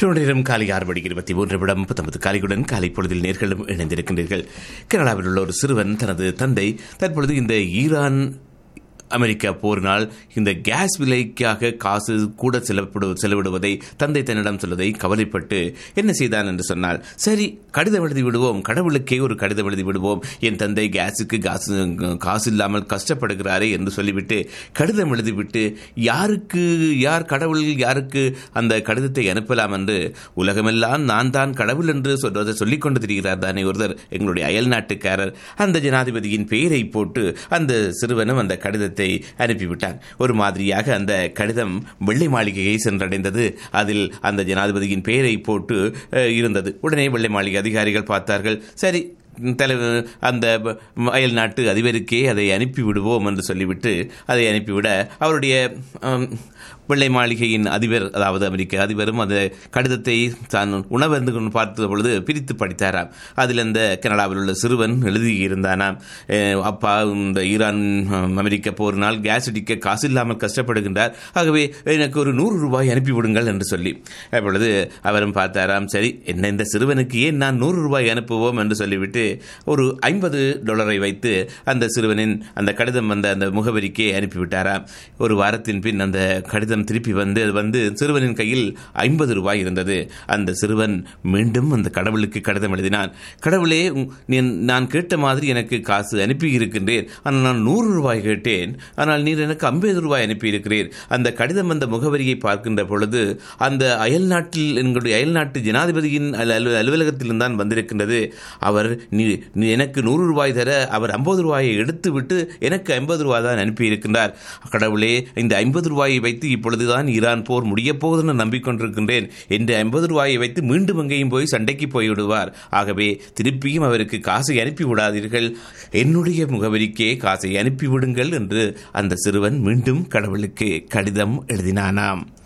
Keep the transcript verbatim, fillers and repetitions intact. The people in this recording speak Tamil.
நேரம் காலை ஆறு மணி இருபத்தி மூன்று நிமிடம் பத்தொன்பது காலையுடன் காலை பொழுதில் நேர்களும் இணைந்திருக்கின்றீர்கள். கனடாவில் உள்ள ஒரு சிறுவன் தனது தந்தை தற்பொழுது இந்த ஈரான் அமெரிக்கா போரினால் இந்த கேஸ் விலைக்காக காசு கூட செலவிடு செலவிடுவதை தந்தை தன்னிடம் சொல்வதை கவலைப்பட்டு என்ன செய்தான் என்று சொன்னால், சரி கடிதம் எழுதி விடுவோம், கடவுளுக்கே ஒரு கடிதம் எழுதி விடுவோம், என் தந்தை கேஸுக்கு காசு காசு இல்லாமல் கஷ்டப்படுகிறாரே என்று சொல்லிவிட்டு கடிதம் எழுதிவிட்டு யாருக்கு யார் கடவுள் யாருக்கு அந்த கடிதத்தை அனுப்பலாம் என்று உலகமெல்லாம் நான் தான் கடவுள் என்று சொல்வதை சொல்லிக் கொண்டு திரிகிறார் தானே ஒருத்தர், எங்களுடைய அயல் நாட்டுக்காரர். அந்த ஜனாதிபதியின் பெயரை போட்டு அந்த சிறுவனும் அந்த கடிதத்தை அனுப்பிவிட்டான். ஒரு மாதிரியாக அந்த கடிதம் வெள்ளை மாளிகையை சென்றடைந்தது. அதில் அந்த ஜனாதிபதியின் பெயரை போட்டு இருந்தது. உடனே வெள்ளை மாளிகை அதிகாரிகள் பார்த்தார்கள். சரி, தலைவர் அந்த அயல் நாட்டு அதிபருக்கே அதை அனுப்பிவிடுவோம் என்று சொல்லிவிட்டு அதை அனுப்பிவிட அவருடைய வெள்ளை மாளிகையின் அதிபர், அதாவது அமெரிக்க அதிபரும் அந்த கடிதத்தை தான் உணவருந்து பார்த்த பொழுது பிரித்து படித்தாராம். அதில் அந்த கனடாவில் உள்ள சிறுவன் எழுதியிருந்தானாம், அப்பா இந்த ஈரான் அமெரிக்க போரினால் கேஸ் அடிக்க காசு இல்லாமல் கஷ்டப்படுகின்றார், ஆகவே எனக்கு ஒரு நூறு ரூபாய் அனுப்பிவிடுங்கள் என்று சொல்லி. அப்பொழுது அவரும் பார்த்தாராம், சரி என்ன இந்த சிறுவனுக்கு ஏன் நான் நூறு ரூபாய் அனுப்புவோம் என்று சொல்லிவிட்டு ஒரு ஐம்பது டாலரை வைத்து அந்த சிறுவனின் அந்த கடிதம் வந்த அந்த முகவரிக்கே அனுப்பிவிட்டாராம். ஒரு வாரத்தின் பின் அந்த கடிதம் திருப்பி வந்து வந்து சிறுவனின் கையில் ஐம்பது ரூபாய் இருந்தது. அந்த சிறுவன் மீண்டும் அந்த கடவுளுக்கு கடிதம் எழுதினான். கடவுளே, நான் கேட்ட மாதிரி எனக்கு காசு அனுப்பி இருக்கின்றேன், ஆனால் நான் நூறு ரூபாய் கேட்டேன், ஆனால் நீர் எனக்கு ஐம்பது ரூபாய் அனுப்பி இருக்கிறீர். அந்த கடிதம் அந்த முகவரியை பார்க்கின்ற பொழுது அந்த அயல் நாட்டில் எங்களுடைய அயல் நாட்டு ஜனாதிபதியின் அலுவலகத்தில் தான் வந்திருக்கின்றது. அவர் நீ எனக்கு நூறு ரூபாய் தர அவர் ஐம்பது ரூபாயை எடுத்து விட்டு எனக்கு ஐம்பது ரூபாய் தான் அனுப்பி இருக்கின்றார். கடவுளே, இந்த ஐம்பது ரூபாயை வைத்து இப்பொழுதுதான் ஈரான் போர் முடிய போவதென்று நம்பிக்கொண்டிருக்கின்றேன். என்று ஐம்பது ரூபாயை வைத்து மீண்டும் எங்கேயும் போய் சண்டைக்கு போய்விடுவார். ஆகவே திருப்பியும் அவருக்கு காசை அனுப்பி விடாதீர்கள், என்னுடைய முகவரிக்கே காசை அனுப்பிவிடுங்கள் என்று அந்த சிறுவன் மீண்டும் கடவுளுக்கு கடிதம் எழுதினானாம்.